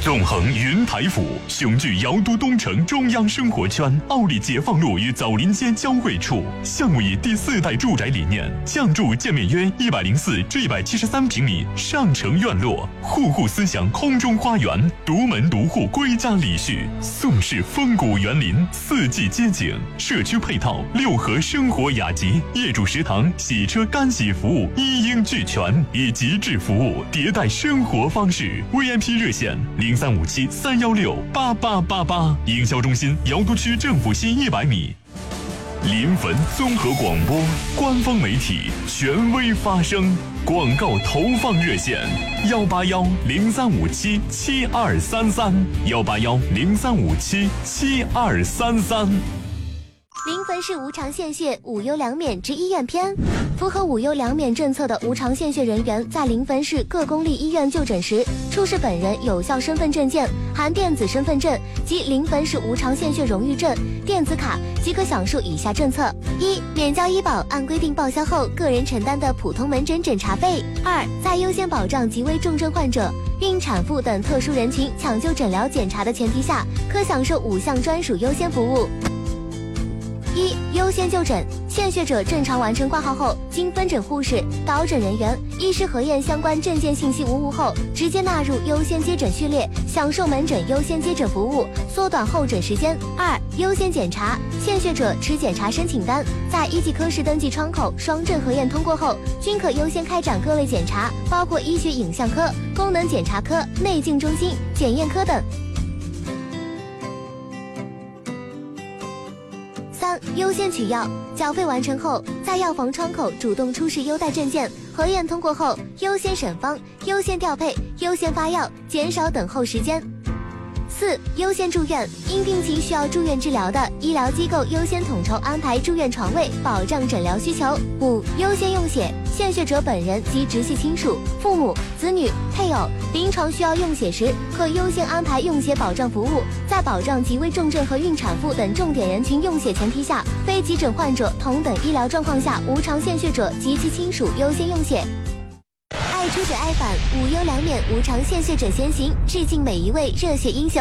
纵横云台府，雄踞瑶都东城中央生活圈，奥利解放路与枣林街交汇处。项目以第4代住宅理念，降筑建面约104至173平米上城院落，户户思想空中花园，独门独户归家礼序，宋式风骨园林，四季街景，社区配套6合生活雅集，业主食堂、洗车干洗服务一应俱全，以极致服务迭代生活方式。VIP 热线0357-316-8888，营销中心瑶都区政府西100米。临汾综合广播官方媒体，权威发声。广告投放热线：181-0357-7233，181-0357-7233。 临汾市无偿献血无忧两免之医院篇。符合无忧两免政策的无偿献血人员在临汾市各公立医院就诊时，出示本人有效身份证件含电子身份证及临汾市无偿献血荣誉证、电子卡，即可享受以下政策：一、免交医保按规定报销后个人承担的普通门诊诊查费；二、在优先保障极危重症患者、孕产妇等特殊人群抢救诊疗检查的前提下，可享受5项专属优先服务。一、优先就诊，献血者正常完成挂号后，经分诊护士、导诊人员、医师核验相关证件信息无误后，直接纳入优先接诊序列，享受门诊优先接诊服务，缩短候诊时间。二、优先检查，献血者持检查申请单，在1级科室登记窗口双证核验通过后，均可优先开展各类检查，包括医学影像科、功能检查科、内镜中心、检验科等。3、优先取药，缴费完成后，在药房窗口主动出示优待证件，核验通过后，优先审方、优先调配、优先发药，减少等候时间。4、优先住院，因病情需要住院治疗的医疗机构优先统筹安排住院床位，保障诊疗需求。5、优先用血，献血者本人及直系亲属、父母、子女、配偶临床需要用血时，可优先安排用血保障服务，在保障极危重症和孕产妇等重点人群用血前提下，非急诊患者同等医疗状况下，无偿献血者及其亲属优先用血。爱出者爱返，无忧两免无偿献血者先行，致敬每一位热血英雄。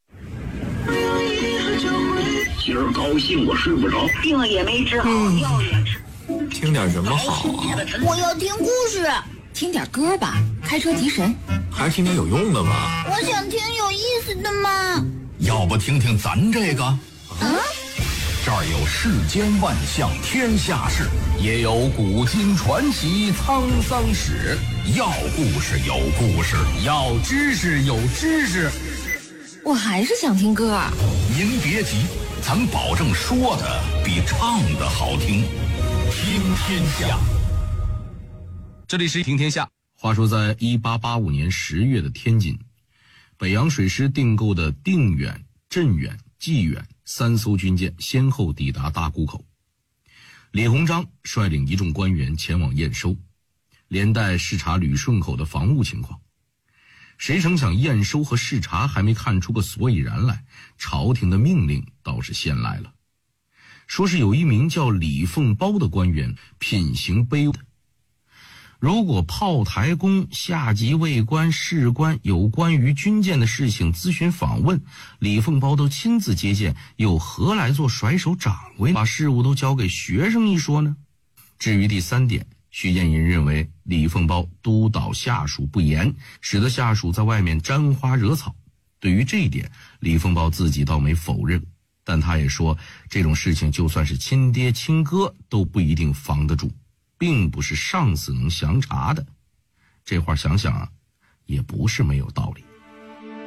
今儿高兴我睡不着， 病也没治好，药也吃。 听点什么好啊？ 我要听故事， 听点歌吧，开车提神。 还是听点有用的吧。 我想听有意思的嘛。 要不听听咱这个？这儿有世间万象天下事，也有古今传奇沧桑史。要故事有故事，要知识有知识。 我还是想听歌。 您别急，咱保证说的比唱的好听。听天下。 这里是听天下。话说在1885年10月的天津，北洋水师订购的定远、镇远、济远3艘军舰先后抵达大沽口。李鸿章率领一众官员前往验收，连带视察旅顺口的防务情况。谁成想验收和视察还没看出个所以然来，朝廷的命令倒是先来了，说是有一名叫李凤苞的官员品行卑微，如果炮台公、下级尉官、士官有关于军舰的事情咨询访问，李凤苞都亲自接见，又何来做甩手掌柜，把事务都交给学生一说呢？至于第3点，徐建银认为李凤苞督导下属不严，使得下属在外面沾花惹草。对于这一点，李凤苞自己倒没否认，但他也说这种事情就算是亲爹亲哥都不一定防得住，并不是上司能详查的。这话想想啊，也不是没有道理。